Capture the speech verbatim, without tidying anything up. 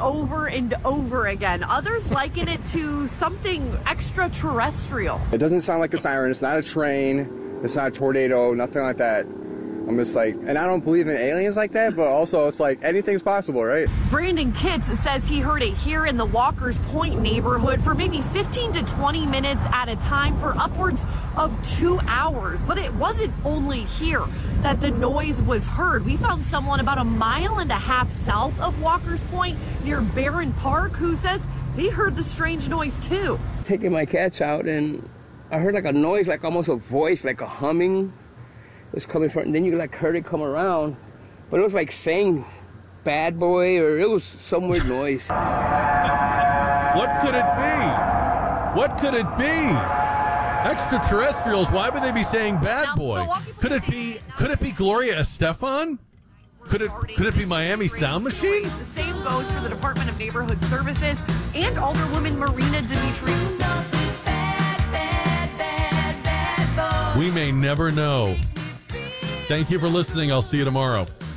over and over again. Others liken it to something extraterrestrial. It doesn't sound like a siren. It's not a train. It's not a tornado. Nothing like that. I'm just like, and I don't believe in aliens like that, but also it's like anything's possible, right? Brandon Kitts says he heard it here in the Walker's Point neighborhood for maybe fifteen to twenty minutes at a time for upwards of two hours. But it wasn't only here that the noise was heard. We found someone about a mile and a half south of Walker's Point near Barron Park who says he heard the strange noise too. Taking my cats out and I heard like a noise, like almost a voice, like a humming. It was coming from, and then you like heard it come around, but it was like saying "bad boy" or it was some weird noise. What could it be? What could it be? Extraterrestrials? Why would they be saying "bad boy"? Could it be? Could it be Gloria Estefan? Could it? Could it be Miami Sound Machine? The same goes for the Department of Neighborhood Services and Alderwoman Marina Dimitri. We may never know. Thank you for listening. I'll see you tomorrow.